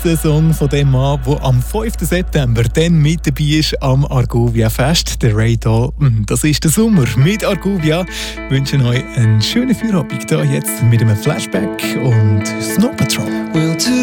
nächste Song von dem Mann, der am 5. September dann mit dabei ist am Argovia Fest, der Ray Dalton. Das ist der Sommer mit Argovia. Wir wünschen euch einen schönen Feierabend hier jetzt mit einem Flashback und Snow Patrol.